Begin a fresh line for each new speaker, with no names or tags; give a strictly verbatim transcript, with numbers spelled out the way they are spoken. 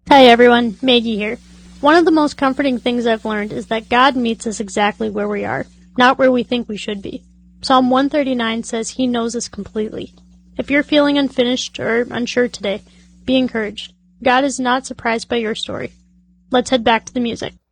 Hi everyone, Maggie here. One of the most comforting things I've learned is that God meets us exactly where we are, not where we think we should be. Psalm one thirty-nine says He knows us completely. If you're feeling unfinished or unsure today, be encouraged. God is not surprised by your story. Let's head back to the music.